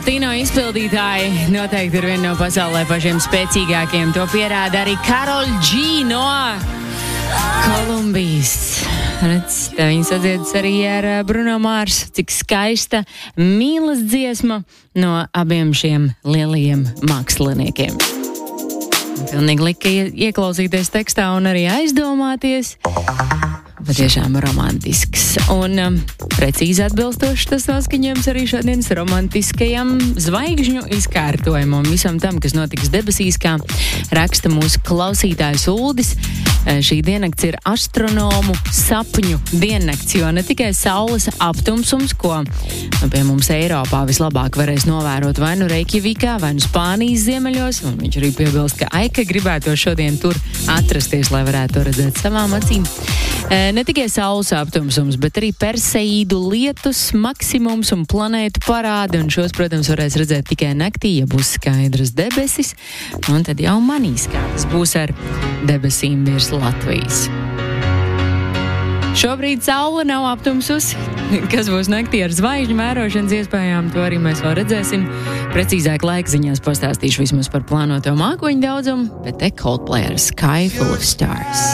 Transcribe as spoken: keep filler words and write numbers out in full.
Tino izpildītāji noteikti ir viena no pasaulē pašiem spēcīgākiem. To pierāda arī Karol G no Kolumbijas. Redz, tā viņa sadziedus arī ar Bruno Mars. Cik skaista mīlas dziesma no abiem šiem lielajiem māksliniekiem. Pilnīgi lika ieklausīties tekstā un arī aizdomāties. Patiešām romantisks. Un um, precīzi atbilstoši tas noskaņojums arī šodienas romantiskajam zvaigžņu izkārtojumam. Visam tam, kas notiks debesīs, kā raksta mūsu klausītājs Uldis. Šī diennakts ir astronomu sapņu diennakts, jo ne tikai saules aptumsums, ko nu, pie mums Eiropā vislabāk varēs novērot vai nu Reikjavikā, vai nu Spānijas ziemeļos, un viņš arī piebilst, ka Aika gribētu šodien tur atrasties, lai varētu to redzēt savām acīm. Ne tikai saules aptumsums, bet arī Perseīdu lietus maksimums un planētu parādi, un šos, protams, varēs redzēt tikai naktī, ja būs skaidras debesis, un tad jau manīs, kā tas būs ar debesīm virs Latvijas. Šobrīd saule nav aptumsus, kas būs naktī ar zvaigžņu vērošanas iespējām, to arī mēs vēl redzēsim. Precīzāk laikziņās pastāstīšu vismaz par plānoto mākoņu daudzumu, bet te Coldplay ar Sky Full of Stars.